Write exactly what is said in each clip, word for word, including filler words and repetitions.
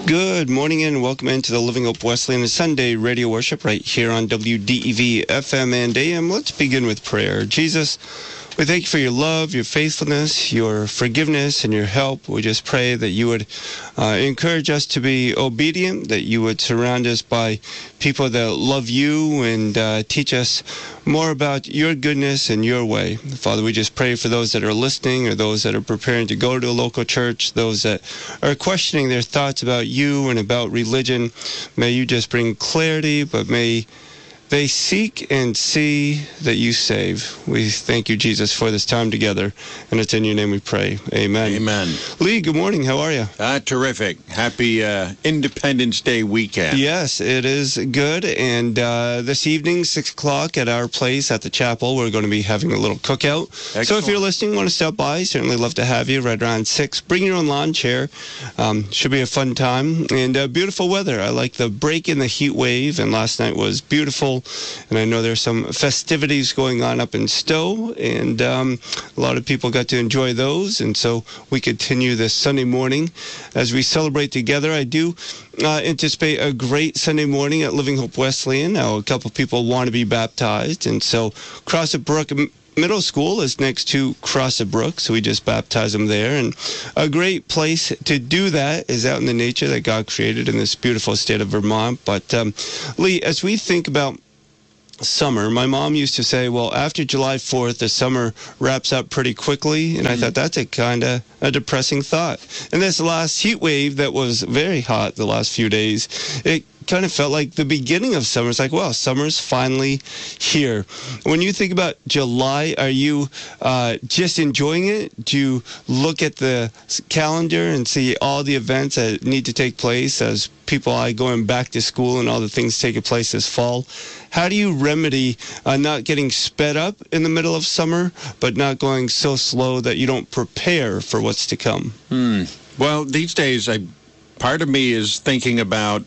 Good morning and welcome into the Living Hope Wesleyan Sunday radio worship right here on W D E V F M and A M. Let's begin with prayer. Jesus, we thank you for your love, your faithfulness, your forgiveness, and your help. We just pray that you would uh, encourage us to be obedient, that you would surround us by people that love you and uh, teach us more about your goodness and your way. Father, we just pray for those that are listening or those that are preparing to go to a local church, those that are questioning their thoughts about you and about religion. May you just bring clarity, but may they seek and see that you save. We thank you, Jesus, for this time together, and it's in your name we pray. Amen. Amen. Lee, good morning. How are you? Uh, terrific. Happy uh, Independence Day weekend. Yes, it is good. And uh, this evening, six o'clock at our place at the chapel, we're going to be having a little cookout. Excellent. So if you're listening, want to stop by, certainly love to have you right around six. Bring your own lawn chair. Um, should be a fun time. And uh, beautiful weather. I like the break in the heat wave, and last night was beautiful. And I know there's some festivities going on up in Stowe, and um, a lot of people got to enjoy those. And so we continue this Sunday morning as we celebrate together. I do uh, anticipate a great Sunday morning at Living Hope Wesleyan. Now, a couple of people want to be baptized, and so Crossett Brook Middle School is next to Crossett Brook, so we just baptize them there. And a great place to do that is out in the nature that God created in this beautiful state of Vermont. But um, Lee, as we think about summer, my mom used to say, well, after July fourth, the summer wraps up pretty quickly. And mm-hmm. I thought that's a kind of a depressing thought. And this last heat wave that was very hot the last few days, it kind of felt like the beginning of summer. It's like, well, summer's finally here. When you think about July, are you uh, just enjoying it? Do you look at the calendar and see all the events that need to take place as people are going back to school and all the things taking place this fall? How do you remedy uh, not getting sped up in the middle of summer, but not going so slow that you don't prepare for what's to come? Hmm. Well, these days, I, part of me is thinking about,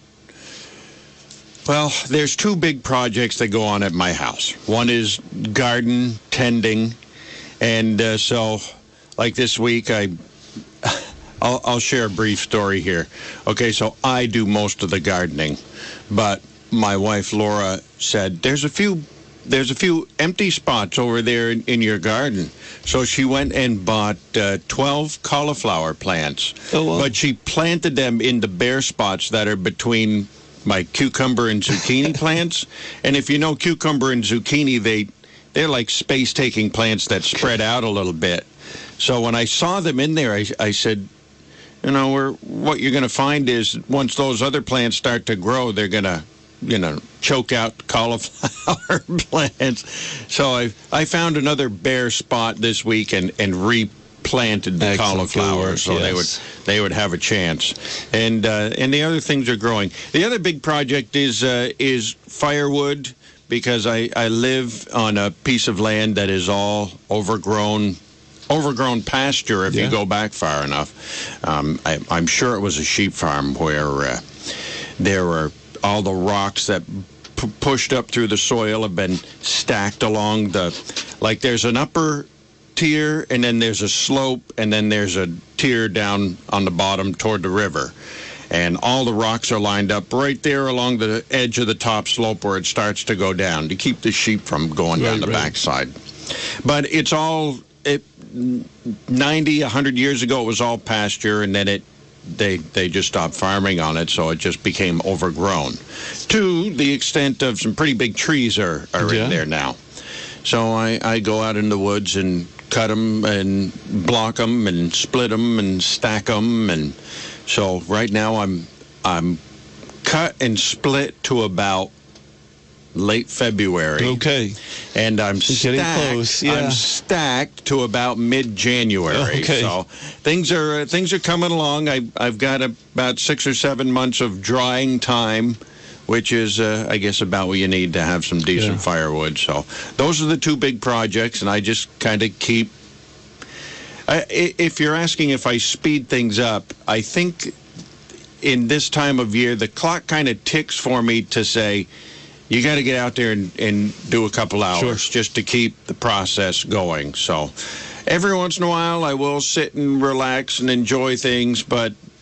well, there's two big projects that go on at my house. One is garden tending, and uh, so, like this week, I, I'll, I'll share a brief story here. Okay, so I do most of the gardening, but my wife Laura said there's a few there's a few empty spots over there in, in your garden. So she went and bought uh, twelve cauliflower plants. Oh, wow. But she planted them in the bare spots that are between my cucumber and zucchini plants. And if you know cucumber and zucchini, they they're like space-taking plants that spread out a little bit. So when I saw them in there, I, I said, you know, we're, what you're going to find is once those other plants start to grow, they're going to, you know, choke out cauliflower plants. So I I found another bare spot this week and, and replanted the Excellent. cauliflower so yes. they would they would have a chance. And uh, and the other things are growing. The other big project is uh, is firewood, because I, I live on a piece of land that is all overgrown overgrown pasture if yeah. you go back far enough. Um, I, I'm sure it was a sheep farm where uh, there were all the rocks that p- pushed up through the soil have been stacked along the, like there's an upper tier and then there's a slope and then there's a tier down on the bottom toward the river. And all the rocks are lined up right there along the edge of the top slope where it starts to go down to keep the sheep from going right, down the right. backside. But it's all, it, ninety, one hundred years ago, it was all pasture, and then it They they just stopped farming on it, so it just became overgrown. To the extent of some pretty big trees are, are yeah. in there now. So I, I go out in the woods and cut them and block them and split them and stack them. And so right now I'm I'm cut and split to about late February. Okay. And I'm Getting stacked. close, yeah. I'm stacked to about mid-January. Okay. So things are uh, things are coming along. I I've got a, about six or seven months of drying time, which is uh, I guess about what you need to have some decent yeah. firewood. So those are the two big projects, and I just kind of keep. I, if you're asking if I speed things up, I think in this time of year the clock kind of ticks for me to say, you got to get out there and, and do a couple hours sure. just to keep the process going. So every once in a while, I will sit and relax and enjoy things, but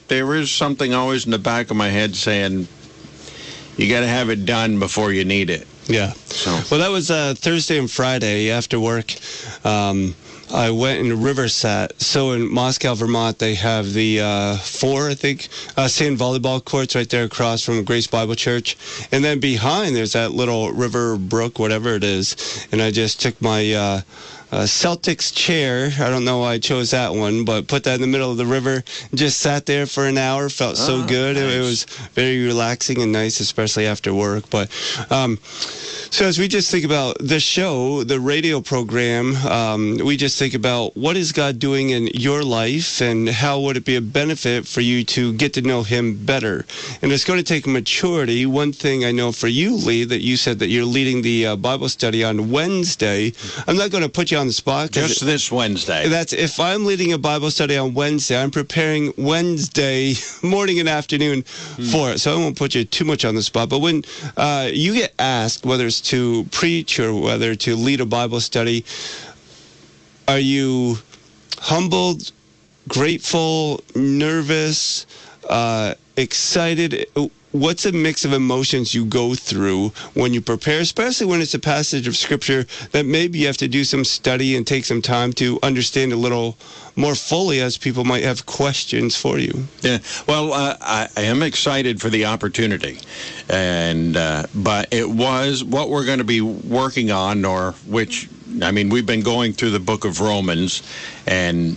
there is something always in the back of my head saying, you got to have it done before you need it. Yeah. So. Well, that was uh, Thursday and Friday after work. Um, I went in Riversat. So in Moscow, Vermont, they have the uh, four, I think, uh, sand volleyball courts right there across from Grace Bible Church. And then behind, there's that little river brook, whatever it is. And I just took my uh, uh, Celtics chair. I don't know why I chose that one, but put that in the middle of the river. Just sat there for an hour. Felt so oh, good. Nice. It, it was very relaxing and nice, especially after work. But um, so as we just think about the show, the radio program, um, we just think about what is God doing in your life and how would it be a benefit for you to get to know him better. And it's going to take maturity. One thing I know for you, Lee, that you said that you're leading the uh, Bible study on Wednesday. I'm not going to put you on the spot. Just it, this Wednesday. That's if I'm leading a Bible study on Wednesday, I'm preparing Wednesday morning and afternoon hmm. for it. So I won't put you too much on the spot. But when uh, you get asked, whether it's to preach or whether to lead a Bible study, are you humbled, grateful, nervous, uh, excited? What's a mix of emotions you go through when you prepare, especially when it's a passage of Scripture that maybe you have to do some study and take some time to understand a little more fully, as people might have questions for you? Yeah, well, uh, I, I am excited for the opportunity, and uh, but it was what we're going to be working on, or which, I mean, we've been going through the book of Romans, and